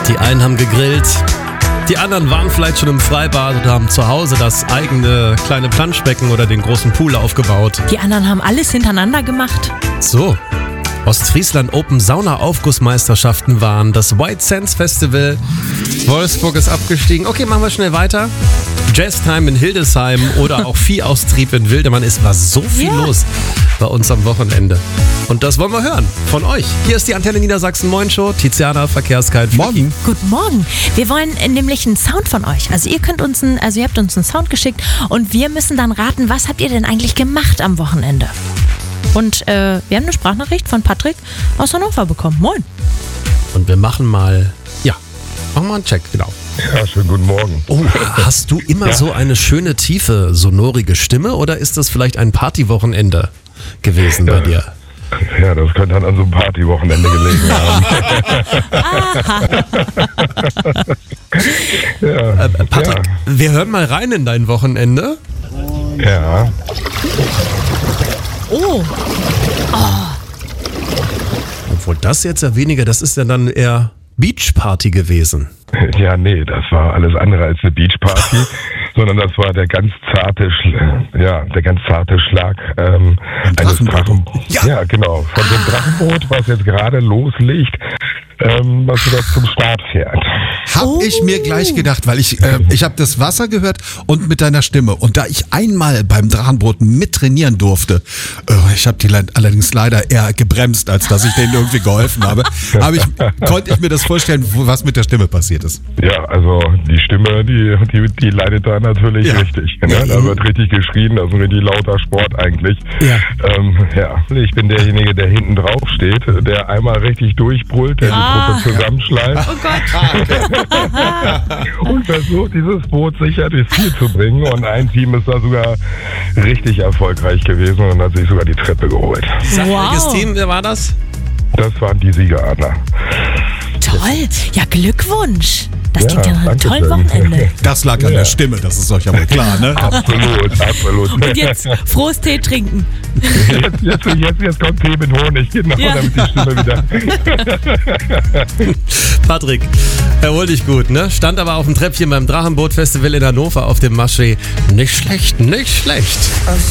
Die einen haben gegrillt, die anderen waren vielleicht schon im Freibad oder haben zu Hause das eigene kleine Planschbecken oder den großen Pool aufgebaut. Die anderen haben alles hintereinander gemacht. So, Ostfriesland Open Sauna Aufgussmeisterschaften waren, das White Sands Festival, Wolfsburg ist abgestiegen. Okay, machen wir schnell weiter. Jazztime in Hildesheim oder auch Viehaustrieb in Wildemann. Es war so viel los bei uns am Wochenende. Und das wollen wir hören von euch. Hier ist die Antenne Niedersachsen Moin Show. Tiziana, Verkehrsguide. Morgen. Guten Morgen. Wir wollen nämlich einen Sound von euch. Also ihr habt uns einen Sound geschickt und wir müssen dann raten, was habt ihr denn eigentlich gemacht am Wochenende? Und wir haben eine Sprachnachricht von Patrick aus Hannover bekommen. Moin. Und wir machen mal einen Check, genau. Ja, schönen guten Morgen. Oh, hast du immer so eine schöne, tiefe, sonorige Stimme oder ist das vielleicht ein Partywochenende gewesen bei dir? Ja, das könnte dann an so einem Partywochenende gelegen haben. Patrick, wir hören mal rein in dein Wochenende. Ja. Oh. Obwohl das jetzt ja weniger, das ist ja dann eher Beachparty gewesen. Ja, nee, das war alles andere als eine Beachparty, sondern das war der ganz zarte Schlag eines Drachenboots. Ja, genau. Von dem Drachenboot, was jetzt gerade loslegt, was wieder zum Start fährt. Hab ich mir gleich gedacht, weil ich habe das Wasser gehört und mit deiner Stimme. Und da ich einmal beim Drachenboot mittrainieren durfte, ich habe die allerdings leider eher gebremst, als dass ich denen irgendwie geholfen habe, konnte ich mir das vorstellen, was mit der Stimme passiert ist. Ja, also die Stimme, die leidet da natürlich richtig. Ne? Da wird richtig geschrien, das ist ein richtig lauter Sport eigentlich. Ja. Ich bin derjenige, der hinten drauf steht, der einmal richtig durchbrüllt, der die Truppe zusammenschleift. Oh Gott. Und versucht, dieses Boot sicher durchs Ziel zu bringen. Und ein Team ist da sogar richtig erfolgreich gewesen und hat sich sogar die Treppe geholt. Welches Team, wer war das? Das waren die Siegeradler. Toll. Ja, Glückwunsch. Das klingt ja nach einem danke tollen schön. Wochenende. Das lag an der Stimme, das ist euch ja wohl klar, ne? Absolut. Und jetzt frohes Tee trinken. Jetzt kommt Tee mit Honig, genau, damit die Stimme wieder... Patrick, erhol dich gut, ne? Stand aber auf dem Treppchen beim Drachenboot-Festival in Hannover auf dem Maschsee. Nicht schlecht, nicht schlecht.